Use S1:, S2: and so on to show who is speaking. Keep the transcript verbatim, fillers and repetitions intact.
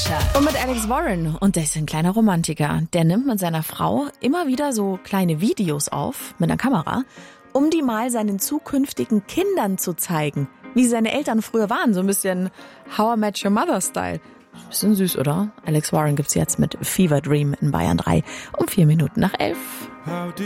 S1: Feature.
S2: Und mit Alex Warren. Und der ist ein kleiner Romantiker. Der nimmt mit seiner Frau immer wieder so kleine Videos auf mit einer Kamera, um die mal seinen zukünftigen Kindern zu zeigen, wie seine Eltern früher waren. So ein bisschen How I Met Your Mother-Style. Bisschen süß, oder? Alex Warren gibt's jetzt mit Fever Dream in Bayern drei um vier Minuten nach elf.